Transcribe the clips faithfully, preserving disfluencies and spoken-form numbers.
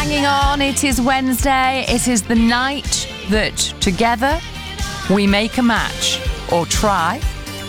hanging on. It is Wednesday. It is the night that together we make a match, or try.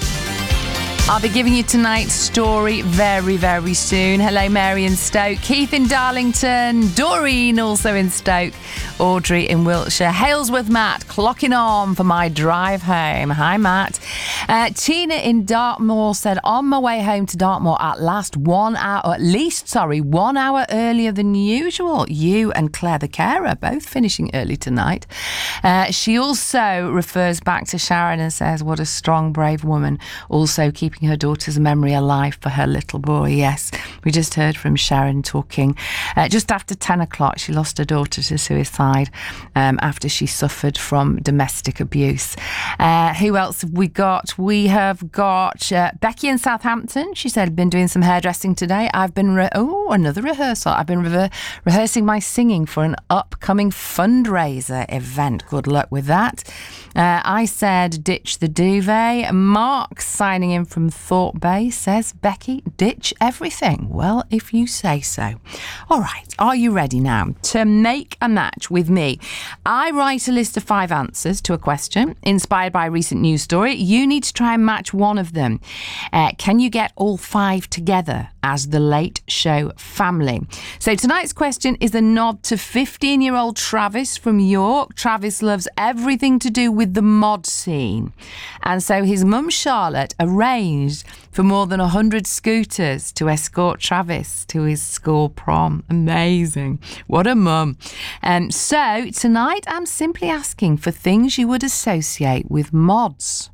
I'll be giving you tonight's story very, very soon. Hello, Mary in Stoke, Keith in Darlington, Doreen also in Stoke, Audrey in Wiltshire, Halesworth Matt clocking on for my drive home. Hi, Matt. Uh, Tina in Dartmoor said, on my way home to Dartmoor at last one hour, or at least, sorry, one hour earlier than usual. You and Claire the carer both finishing early tonight. Uh, she also refers back to Sharon and says, what a strong, brave woman. Also keeping her daughter's memory alive for her little boy. Yes, we just heard from Sharon talking uh, just after ten o'clock. She lost her daughter to suicide um, after she suffered from domestic abuse. Uh, who else have we got? We have got uh, Becky in Southampton. She said, been doing some hairdressing today. I've been, re- oh, another rehearsal. I've been re- rehearsing my singing for an upcoming fundraiser event. Good luck with that. Uh, I said, ditch the duvet. Mark, signing in from Thorpe Bay, says, Becky, ditch everything. Well, if you say so. All right, are you ready now to make a match with me? I write a list of five answers to a question inspired by a recent news story. You need to try and match one of them. Uh, can you get all five together as the Late Show family? So tonight's question is a nod to fifteen-year-old Travis from York. Travis loves everything to do with the mod scene. And so his mum Charlotte arranged for more than one hundred scooters to escort Travis to his school prom. Amazing. What a mum. Um, so tonight I'm simply asking for things you would associate with mods.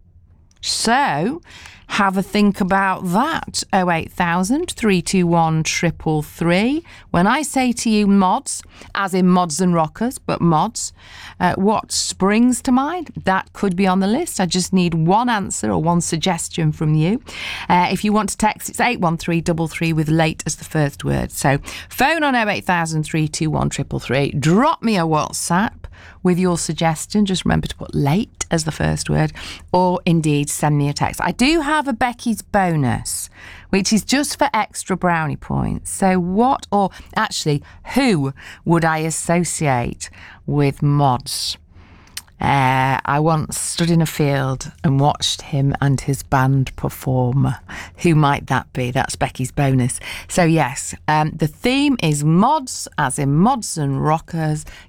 So have a think about that. oh eight thousand, three two one, three three three. When I say to you mods, as in mods and rockers, but mods, uh, what springs to mind? That could be on the list. I just need one answer or one suggestion from you. Uh, if you want to text, it's eight one three three three with late as the first word. So phone on oh eight thousand, three two one, three three three. Drop me a WhatsApp with your suggestion. Just remember to put late as the first word, or indeed send me a text. I do have a Becky's bonus, which is just for extra brownie points. So what, or actually who would I associate with mods? Uh, I once stood in a field and watched him and his band perform. Who might that be? That's Becky's bonus. So yes, um, the theme is mods, as in mods and rockers.